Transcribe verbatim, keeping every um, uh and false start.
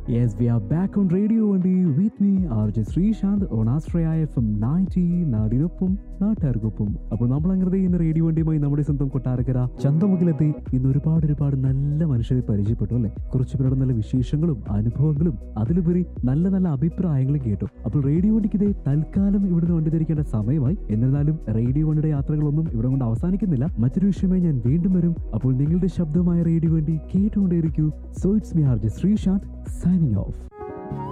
Yes, we are back on Radio Vandi with me, R J Srishant, on Astraya F M ninety, നാടിനൊപ്പം നാട്ടുകാർക്കൊപ്പം. അപ്പോൾ നമ്മൾ അങ്ങനെ ഇന്ന് radio വണ്ടിയുമായി നമ്മുടെ സ്വന്തം കൊട്ടാരക്കര ചന്തമുകിലെത്തി ഇന്ന് ഒരുപാട് ഒരുപാട് നല്ല മനുഷ്യരെ പരിചയപ്പെട്ടു അല്ലെ. കുറച്ചു പേരുടെ നല്ല വിശേഷങ്ങളും അനുഭവങ്ങളും അതിലുപരി നല്ല നല്ല അഭിപ്രായങ്ങളും കേട്ടു. അപ്പോൾ റേഡിയോ വണ്ടിക്ക് ഇതേ തൽക്കാലം ഇവിടുന്ന് വണ്ടി ധരിക്കേണ്ട സമയമായി. എന്നിരുന്നാലും റേഡിയോ വണ്ടിയുടെ യാത്രകളൊന്നും ഇവിടെ കൊണ്ട് അവസാനിക്കുന്നില്ല. മറ്റൊരു വിഷയമായി ഞാൻ വീണ്ടും വരും. അപ്പോൾ നിങ്ങളുടെ ശബ്ദമായ റേഡിയോ വണ്ടി കേട്ടുകൊണ്ടേയിരിക്കൂ. So it's me R J Sreesanth signing off.